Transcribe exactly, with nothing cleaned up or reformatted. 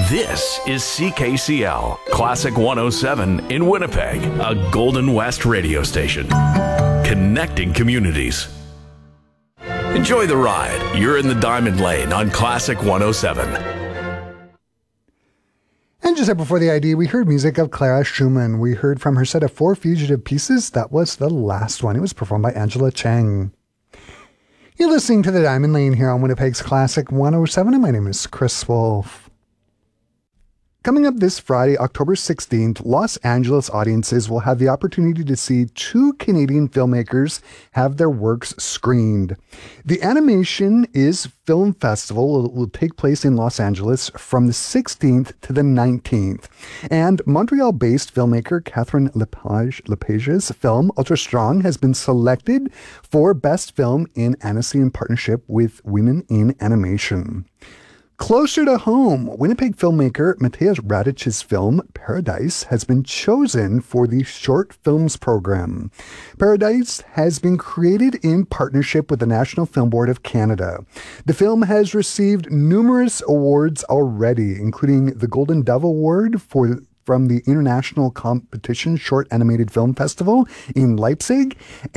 This is C K C L, Classic one oh seven in Winnipeg, a Golden West radio station. Connecting communities. Enjoy the ride. You're in the Diamond Lane on Classic one oh seven. And just before the I D, we heard music of Clara Schumann. We heard from her set of four fugitive pieces. That was the last one. It was performed by Angela Chang. You're listening to the Diamond Lane here on Winnipeg's Classic one oh seven, and my name is Chris Wolf. Coming up this Friday, October sixteenth, Los Angeles audiences will have the opportunity to see two Canadian filmmakers have their works screened. The Animation is Film Festival. It will take place in Los Angeles from the sixteenth to the nineteenth. And Montreal-based filmmaker Catherine Lepage, Lepage's film, Ultra Strong, has been selected for Best Film in Annecy in partnership with Women in Animation. Closer to home, Winnipeg filmmaker Mateusz Radich's film Paradise has been chosen for the Short Films program. Paradise has been created in partnership with the National Film Board of Canada. The film has received numerous awards already, including the Golden Dove Award for from the International Competition Short Animated Film Festival in Leipzig